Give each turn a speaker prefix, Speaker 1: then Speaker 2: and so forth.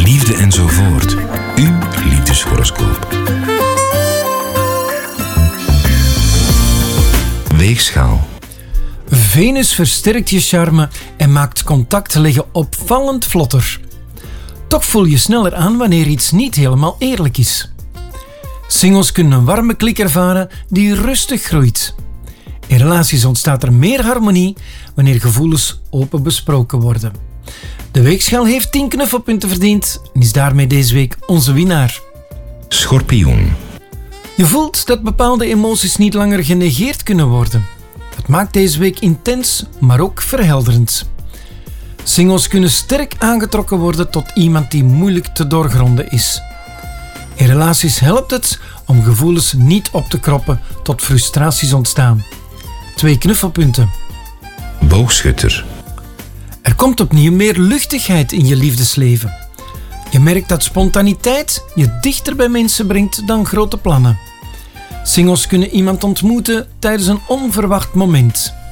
Speaker 1: liefde enzovoort. Uw liefdeshoroscoop. Weegschaal.
Speaker 2: Venus versterkt je charme en maakt contact leggen opvallend vlotter. Toch voel je sneller aan wanneer iets niet helemaal eerlijk is. Singles kunnen een warme klik ervaren die rustig groeit. In relaties ontstaat er meer harmonie wanneer gevoelens open besproken worden. De Weegschaal heeft 10 knuffelpunten verdiend en is daarmee deze week onze winnaar.
Speaker 1: Schorpioen.
Speaker 2: Je voelt dat bepaalde emoties niet langer genegeerd kunnen worden. Dat maakt deze week intens, maar ook verhelderend. Singles kunnen sterk aangetrokken worden tot iemand die moeilijk te doorgronden is. In relaties helpt het om gevoelens niet op te kroppen tot frustraties ontstaan. 2 knuffelpunten.
Speaker 1: Boogschutter.
Speaker 2: Er komt opnieuw meer luchtigheid in je liefdesleven. Je merkt dat spontaniteit je dichter bij mensen brengt dan grote plannen. Singles kunnen iemand ontmoeten tijdens een onverwacht moment.